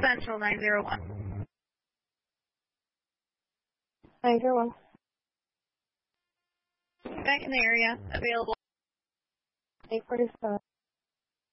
Central 901. 901. Back in the area, available. 847.